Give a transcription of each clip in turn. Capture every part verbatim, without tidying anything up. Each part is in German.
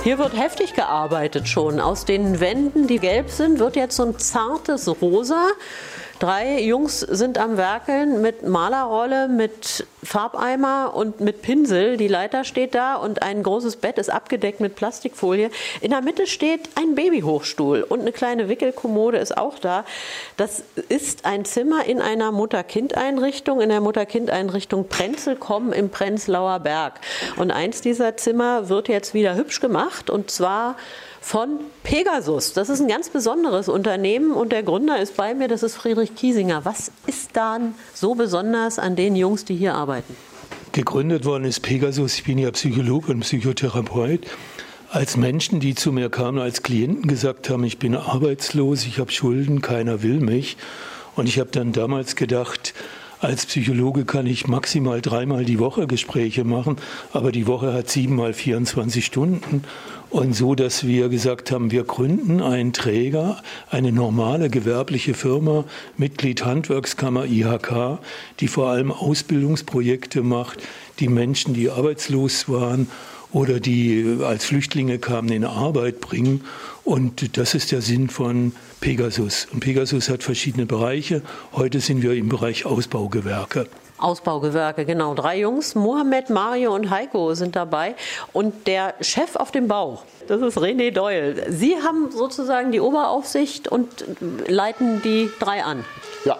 Hier wird heftig gearbeitet schon. Aus den Wänden, die gelb sind, wird jetzt so ein zartes Rosa. Drei Jungs sind am Werkeln mit Malerrolle, mit Farbeimer und mit Pinsel. Die Leiter steht da und ein großes Bett ist abgedeckt mit Plastikfolie. In der Mitte steht ein Babyhochstuhl und eine kleine Wickelkommode ist auch da. Das ist ein Zimmer in einer Mutter-Kind-Einrichtung, in der Mutter-Kind-Einrichtung Prenzlkomm im Prenzlauer Berg. Und eins dieser Zimmer wird jetzt wieder hübsch gemacht, und zwar von Pegasus. Das ist ein ganz besonderes Unternehmen und der Gründer ist bei mir, das ist Friedrich Kiesinger. Was ist dann so besonders an den Jungs, die hier arbeiten? Gegründet worden ist Pegasus, ich bin ja Psychologe und Psychotherapeut, als Menschen, die zu mir kamen, als Klienten gesagt haben, ich bin arbeitslos, ich habe Schulden, keiner will mich. Und ich habe dann damals gedacht, als Psychologe kann ich maximal dreimal die Woche Gespräche machen, aber die Woche hat siebenmal vierundzwanzig Stunden. Und so, dass wir gesagt haben, wir gründen einen Träger, eine normale gewerbliche Firma, Mitglied Handwerkskammer I H K, die vor allem Ausbildungsprojekte macht, die Menschen, die arbeitslos waren oder die als Flüchtlinge kamen, in Arbeit bringen. Und das ist der Sinn von Pegasus. Und Pegasus hat verschiedene Bereiche. Heute sind wir im Bereich Ausbaugewerke. Ausbaugewerke, genau. Drei Jungs, Mohammed, Mario und Heiko, sind dabei. Und der Chef auf dem Bau, das ist René Doyle. Sie haben sozusagen die Oberaufsicht und leiten die drei an. Ja,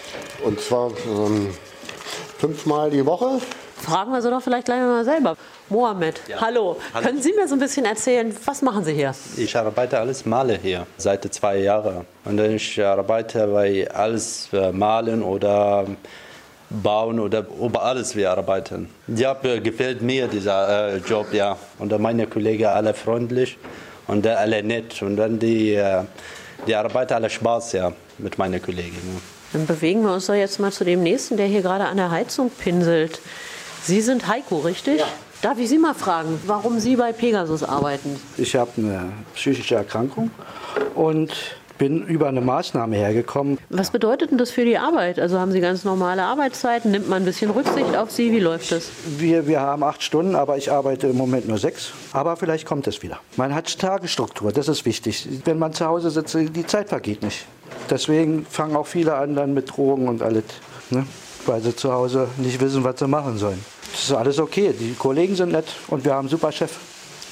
und zwar ähm, fünfmal die Woche. Fragen wir sie doch vielleicht gleich mal selber. Mohammed, ja. Hallo. Hallo. Können Sie mir so ein bisschen erzählen, was machen Sie hier? Ich arbeite alles Maler hier, seit zwei Jahren. Und ich arbeite bei alles Malen oder Bauen oder über alles wir arbeiten. Ja, gefällt mir dieser äh, Job, ja. Und meine Kollegen alle freundlich und äh, alle nett. Und dann die, äh, die arbeiten alle Spaß, ja, mit meinen Kollegen. Ja. Dann bewegen wir uns doch jetzt mal zu dem Nächsten, der hier gerade an der Heizung pinselt. Sie sind Heiko, richtig? Ja. Darf ich Sie mal fragen, warum Sie bei Pegasus arbeiten? Ich habe eine psychische Erkrankung und bin über eine Maßnahme hergekommen. Was bedeutet denn das für die Arbeit? Also haben Sie ganz normale Arbeitszeiten? Nimmt man ein bisschen Rücksicht auf Sie? Wie läuft das? Wir, wir haben acht Stunden, aber ich arbeite im Moment nur sechs. Aber vielleicht kommt es wieder. Man hat Tagesstruktur, das ist wichtig. Wenn man zu Hause sitzt, die Zeit vergeht nicht. Deswegen fangen auch viele an dann mit Drogen und alles, ne? Weil sie zu Hause nicht wissen, was sie machen sollen. Das ist alles okay. Die Kollegen sind nett und wir haben einen super Chef.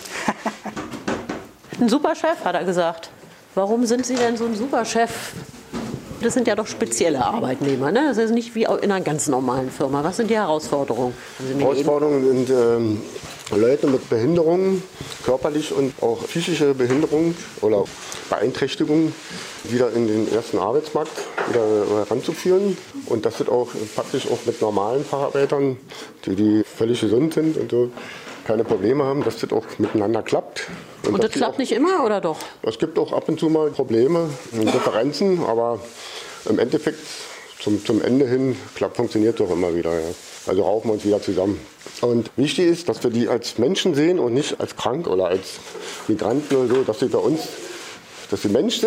Ein super Chef, hat er gesagt. Warum sind Sie denn so ein super Chef? Das sind ja doch spezielle Arbeitnehmer, ne? Das ist nicht wie in einer ganz normalen Firma. Was sind die Herausforderungen? Herausforderungen sind ähm, Leute mit Behinderungen, körperlich und auch psychische Behinderung oder Beeinträchtigung wieder in den ersten Arbeitsmarkt wieder heranzuführen. Und das wird auch praktisch auch mit normalen Facharbeitern, die, die völlig gesund sind und so keine Probleme haben, dass das auch miteinander klappt. Und, und das klappt auch nicht immer, oder doch? Es gibt auch ab und zu mal Probleme und Differenzen, aber im Endeffekt zum, zum Ende hin klappt, funktioniert doch immer wieder. Ja. Also raufen wir uns wieder zusammen. Und wichtig ist, dass wir die als Menschen sehen und nicht als krank oder als Migranten oder so, dass sie bei uns, dass sie Mensch sind.